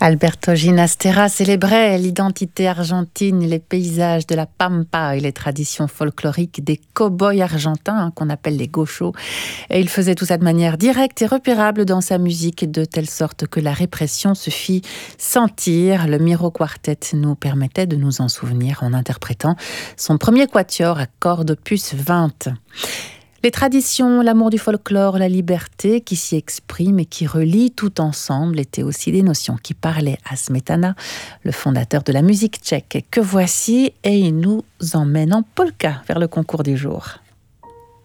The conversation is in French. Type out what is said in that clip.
Alberto Ginastera célébrait l'identité argentine, les paysages de la Pampa et les traditions folkloriques des cow-boys argentins qu'on appelle les gauchos. Et il faisait tout ça de manière directe et repérable dans sa musique, de telle sorte que la répression se fit sentir. Le Miro Quartet nous permettait de nous en souvenir en interprétant son premier quatuor à cordes opus 20. Les traditions, l'amour du folklore, la liberté qui s'y exprime et qui relie tout ensemble étaient aussi des notions qui parlaient à Smetana, le fondateur de la musique tchèque, que voici, et il nous emmène en polka vers le concours du jour.